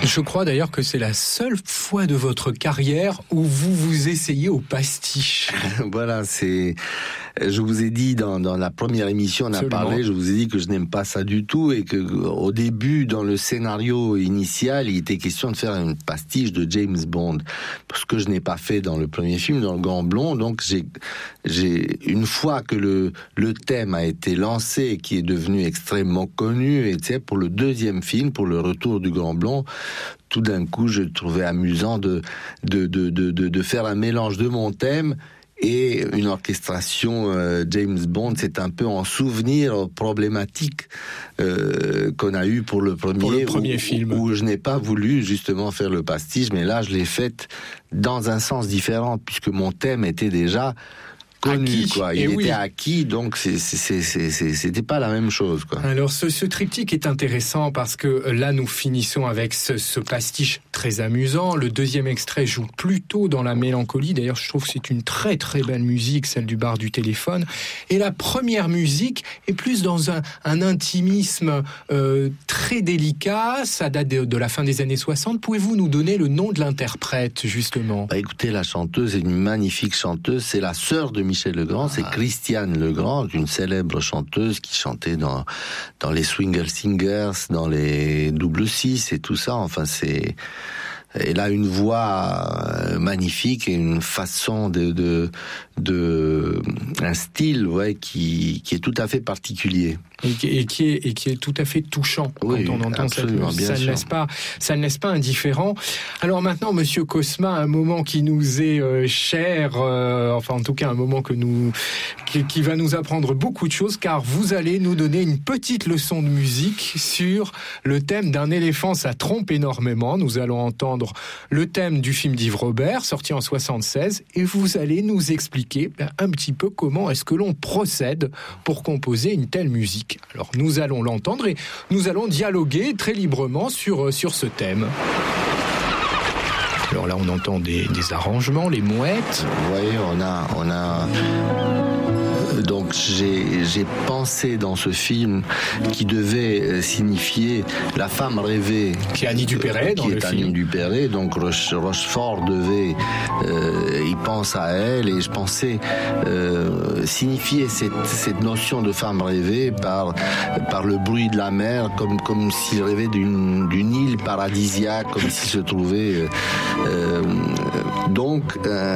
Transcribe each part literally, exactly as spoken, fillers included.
Je crois d'ailleurs que c'est la seule fois de votre carrière où vous vous essayez au pastiche. Voilà, c'est... Je vous ai dit dans, dans la première émission, on a Absolument. parlé, je vous ai dit que je n'aime pas ça du tout et que au début, dans le scénario initial, il était question de faire une pastiche de James Bond, ce que je n'ai pas fait dans le premier film, dans Le Grand Blond. Donc j'ai, j'ai une fois que le le thème a été lancé, qui est devenu extrêmement connu, et tu sais, pour le deuxième film, pour Le Retour du Grand Blond, tout d'un coup, je trouvais amusant de de de de de, de faire un mélange de mon thème et une orchestration euh, James Bond. C'est un peu en souvenir problématique euh, qu'on a eu pour le premier, pour le premier où, film, où je n'ai pas voulu justement faire le pastiche, mais là je l'ai fait dans un sens différent puisque mon thème était déjà connu, acquis, quoi. Il et était oui. acquis, donc c'est, c'est, c'est, c'est, c'était pas la même chose, quoi. Alors ce, ce triptyque est intéressant parce que là nous finissons avec ce, ce pastiche très amusant. Le deuxième extrait joue plutôt dans la mélancolie. D'ailleurs je trouve que c'est une très très belle musique, celle du bar du téléphone. Et la première musique est plus dans un, un intimisme euh, très délicat. Ça date de, de la fin des années soixante. Pouvez-vous nous donner le nom de l'interprète justement? Bah écoutez, la chanteuse est une magnifique chanteuse. C'est la sœur de Michel Legrand, c'est Christiane Legrand, une célèbre chanteuse qui chantait dans dans les Swinger Singers, dans les Double Six et tout ça. Enfin, c'est elle a une voix magnifique et une façon de de, de un style, ouais, qui qui est tout à fait particulier. Et qui, et qui est et qui est tout à fait touchant oui, quand on entend cette musique. ça ne laisse pas ça ne laisse pas indifférent. Alors maintenant, Monsieur Cosma, un moment qui nous est euh, cher, euh, enfin en tout cas un moment que nous qui, qui va nous apprendre beaucoup de choses, car vous allez nous donner une petite leçon de musique sur le thème d'un éléphant. Ça trompe énormément. Nous allons entendre le thème du film d'Yves Robert, sorti en soixante-seize, et vous allez nous expliquer ben, un petit peu comment est-ce que l'on procède pour composer une telle musique. Alors nous allons l'entendre et nous allons dialoguer très librement sur, sur ce thème. Alors là on entend des, des arrangements, les mouettes. Vous voyez, on a... On a... Donc j'ai, j'ai pensé dans ce film qui devait signifier la femme rêvée, qui est Annie Dupéré dans qui le est film. Annie Dupéré, donc Roche, Rochefort devait, euh, il pense à elle, et je pensais euh, signifier cette, cette notion de femme rêvée par par le bruit de la mer, comme comme s'il rêvait d'une d'une île paradisiaque, comme s'il se trouvait. Euh, donc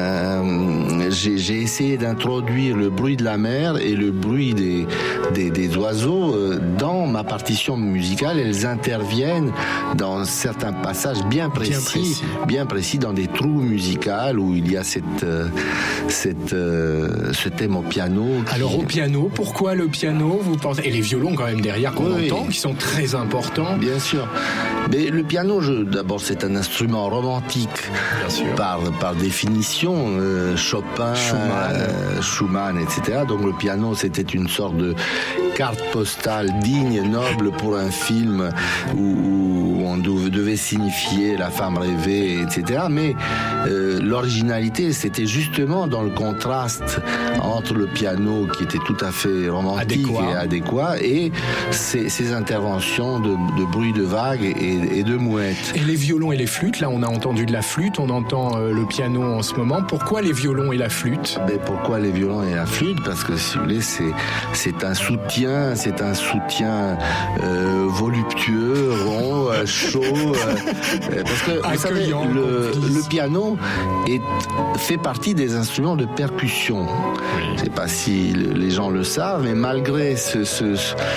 euh, j'ai, j'ai essayé d'introduire le bruit de la mer et le bruit des, des, des oiseaux dans ma partition musicale. Elles interviennent dans certains passages bien précis, bien précis, bien précis dans des trous musicaux où il y a cette, cette, ce thème au piano. Qui... Alors au piano, pourquoi le piano, vous pensez? Et les violons quand même derrière qu'on oui, entend, qui sont très importants. Bien sûr. Mais le piano, je, d'abord, c'est un instrument romantique, bien sûr. Par, par définition. Euh, Chopin, Schumann. Euh, Schumann, et cetera. Donc le piano, c'était une sorte de carte postale digne, noble pour un film où, où on devait signifier la femme rêvée, et cetera. Mais euh, l'originalité, c'était justement dans le contraste entre le piano, qui était tout à fait romantique adéquat. et adéquat, et ces, ces interventions de, de bruit de vagues et, et de mouettes. Et les violons et les flûtes, là on a entendu de la flûte, on entend euh, le piano en ce moment. Pourquoi les violons et la flûte? Ben, pourquoi les violons et la flûte? Parce que si vous voulez, c'est, c'est un soutien, c'est un soutien euh, voluptueux, rond, euh, chaud. Euh, parce que vous savez, le, le piano est, fait partie des instruments de percussion. Oui. Je ne sais pas si le, les gens le savent, mais malgré ce, ce,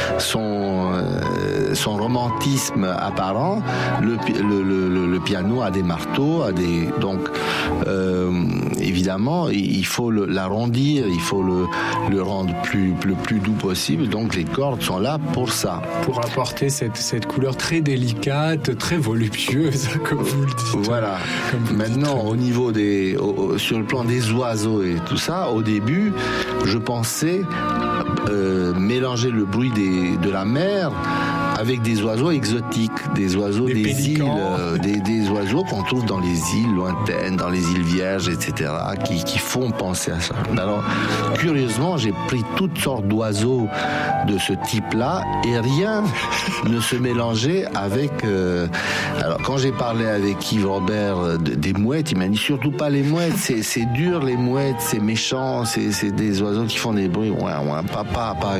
son, euh, son romantisme apparent, le, le, le, le piano a des marteaux, a des donc euh, évidemment il faut le, l'arrondir, il faut le, le rendre plus, le plus doux possible. Donc les cordes sont là pour ça. Pour apporter cette, cette couleur très délicate, très voluptueuse, comme vous le dites. Voilà. Vous Maintenant, dites. au niveau des, au, sur le plan des oiseaux et tout ça, au début, je pensais euh, mélanger le bruit des, de la mer avec des oiseaux exotiques, des oiseaux des, des îles, euh, des, des oiseaux qu'on trouve dans les îles lointaines, dans les îles Vierges, et cetera, qui, qui font penser à ça. Alors, curieusement, j'ai pris toutes sortes d'oiseaux de ce type-là et rien ne se mélangeait avec... Euh... Alors, quand j'ai parlé avec Yves Robert de, des mouettes, il m'a dit surtout pas les mouettes, c'est, c'est dur les mouettes, c'est méchant, c'est, c'est des oiseaux qui font des bruits, ouais, ouais, papa, papa.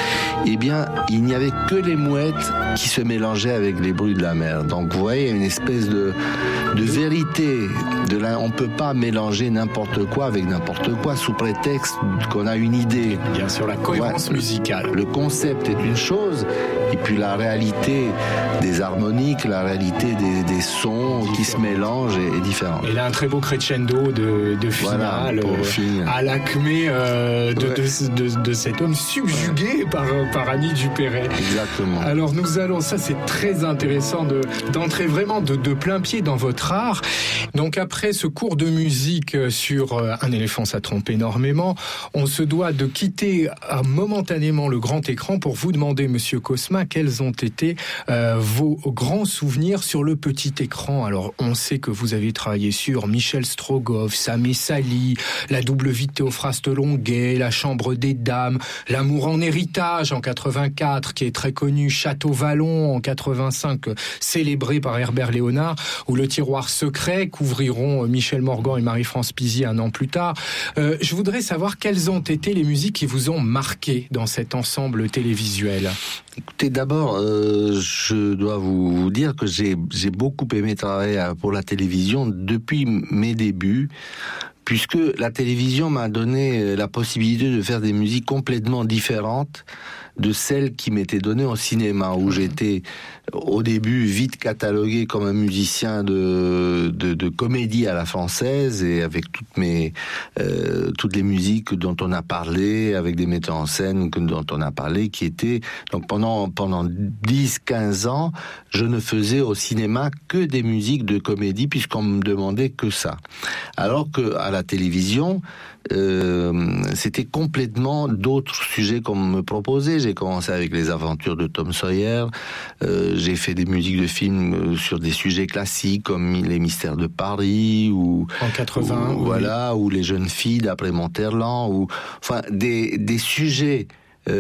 Eh bien, il n'y avait que les mouettes qui se mélangeaient avec les bruits de la mer. Donc, vous voyez, une espèce de, de vérité. De la, on ne peut pas mélanger n'importe quoi avec n'importe quoi sous prétexte qu'on a une idée. Bien sûr, la cohérence ouais, musicale. Le concept est une chose, et puis la réalité des harmoniques, la réalité des, des sons qui se mélangent est, est différente. Et là, un très beau crescendo de, de finale voilà, euh, à l'acmé euh, de, ouais. de, de, de cet homme subjugué ouais. par, par Annie Dupéret. Exactement. Alors nous allons, ça c'est très intéressant de, d'entrer vraiment de, de plein pied dans votre art. Donc après ce cours de musique sur Un éléphant ça trompe énormément, on se doit de quitter euh, momentanément le grand écran pour vous demander, Monsieur Cosma, quels ont été euh, vos grands souvenirs sur le petit écran. Alors on sait que vous avez travaillé sur Michel Strogoff, Sam et Sally, La double vie de Théophraste Longuet, La chambre des dames, L'amour en héritage en quatre-vingt-quatre, qui est très connu, Château Vallon en quatre-vingt-cinq, célébré par Herbert Léonard, ou Le tiroir secret, qu'ouvriront Michel Morgan et Marie-France Pizier un an plus tard. Euh, je voudrais savoir quelles ont été les musiques qui vous ont marqué dans cet ensemble télévisuel. Écoutez, d'abord, euh, je dois vous, vous dire que j'ai, j'ai beaucoup aimé travailler pour la télévision depuis mes débuts, puisque la télévision m'a donné la possibilité de faire des musiques complètement différentes de celles qui m'étaient données au cinéma, où j'étais au début vite catalogué comme un musicien de, de, de comédie à la française, et avec toutes mes euh, toutes les musiques dont on a parlé, avec des metteurs en scène dont on a parlé, qui étaient donc pendant pendant dix quinze ans, je ne faisais au cinéma que des musiques de comédie, puisqu'on me demandait que ça. Alors que à la télévision, Euh, c'était complètement d'autres sujets qu'on me proposait. J'ai commencé avec les aventures de Tom Sawyer, euh, j'ai fait des musiques de films sur des sujets classiques comme Les mystères de Paris, ou en quatre-vingts, ou, oui. voilà, ou Les jeunes filles d'après Monterland, ou enfin des des sujets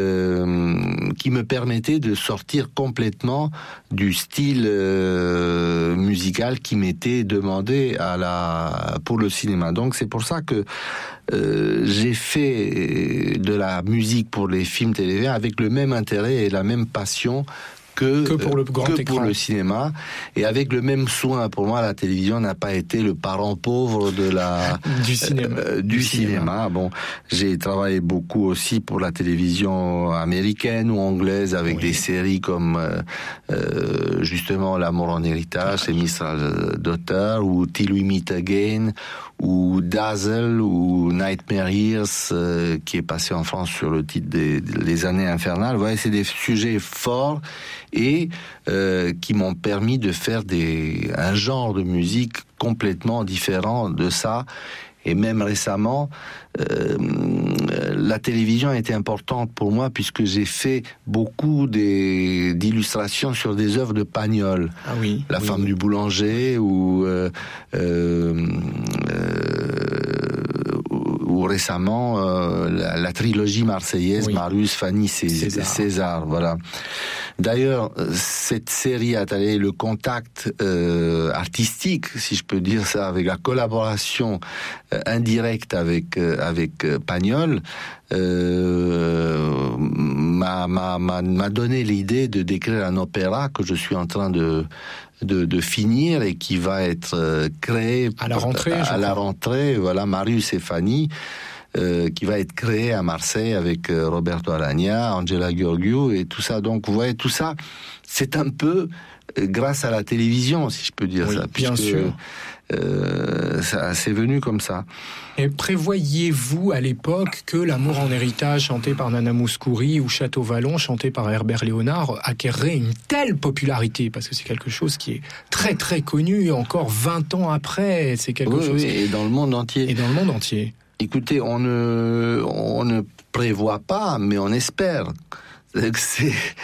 Euh, qui me permettait de sortir complètement du style euh, musical qui m'était demandé à la pour le cinéma. Donc c'est pour ça que euh, j'ai fait de la musique pour les films télévisés avec le même intérêt et la même passion Que, que pour le grand que écran, pour le cinéma, et avec le même soin. Pour moi, la télévision n'a pas été le parent pauvre de la du cinéma. Euh, du, du cinéma. cinéma. Bon, j'ai travaillé beaucoup aussi pour la télévision américaine ou anglaise, avec oui. des séries comme euh, euh, justement L'amour en héritage, c'est Mistral Daughter, ou Till We Meet Again, ou Dazzle, ou Nightmare Years, euh, qui est passé en France sur le titre des, des années infernales. Vous voyez, c'est des sujets forts et euh, qui m'ont permis de faire des, un genre de musique complètement différent de ça. Et même récemment, euh, la télévision a été importante pour moi, puisque j'ai fait beaucoup des, d'illustrations sur des œuvres de Pagnol. Ah oui. La oui, femme oui. du boulanger, ou euh, euh, ou récemment euh, la, la trilogie marseillaise, oui. Marius, Fanny, César. César. César, voilà. D'ailleurs, cette série a allé le contact euh, artistique, si je peux dire ça, avec la collaboration euh, indirecte avec euh, avec euh, Pagnol, euh, m'a, m'a, m'a, m'a donné l'idée de d'écrire un opéra que je suis en train de De, de finir, et qui va être euh, créé à la rentrée. À, à la rentrée, voilà, Marius et Fanny, euh, qui va être créé à Marseille avec euh, Roberto Aragna, Angela Gheorghiu et tout ça. Donc, vous voyez, tout ça, c'est un peu euh, grâce à la télévision, si je peux dire oui, ça. Bien puisque, sûr. Euh, ça, c'est venu comme ça. Et prévoyez-vous à l'époque que L'amour en héritage, chanté par Nana Mouskouri, ou Château Vallon, chanté par Herbert Léonard, acquerrait une telle popularité? Parce que c'est quelque chose qui est très très connu, encore vingt ans après. C'est quelque oui, chose. Oui, et dans le monde entier. Et dans le monde entier. Écoutez, on ne, on ne prévoit pas, mais on espère. C'est,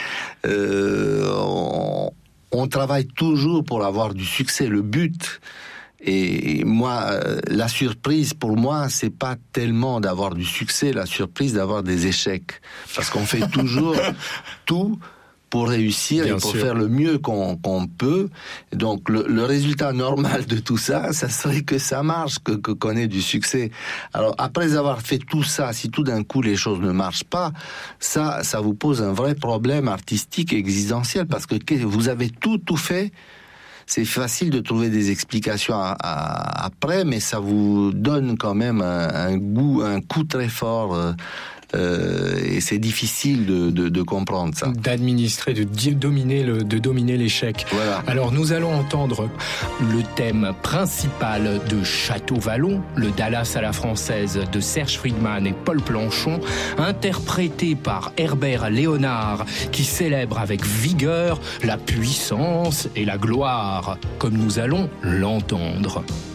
euh, on, on travaille toujours pour avoir du succès. Le but, et moi, la surprise pour moi, c'est pas tellement d'avoir du succès, la surprise d'avoir des échecs, parce qu'on fait toujours tout pour réussir Bien et pour sûr. faire le mieux qu'on, qu'on peut. Donc le, le résultat normal de tout ça, ça serait que ça marche, que, que qu'on ait du succès. Alors après avoir fait tout ça, si tout d'un coup les choses ne marchent pas, ça, ça vous pose un vrai problème artistique et existentiel, parce que vous avez tout, tout fait. C'est facile de trouver des explications à, à, après, mais ça vous donne quand même un, un goût, un coup très fort. Euh, Euh, et c'est difficile de, de, de comprendre ça. D'administrer, de dominer, le, de dominer l'échec. Voilà. Alors nous allons entendre le thème principal de Château Vallon, le Dallas à la française de Serge Friedman et Paul Planchon, interprété par Herbert Léonard, qui célèbre avec vigueur la puissance et la gloire, comme nous allons l'entendre.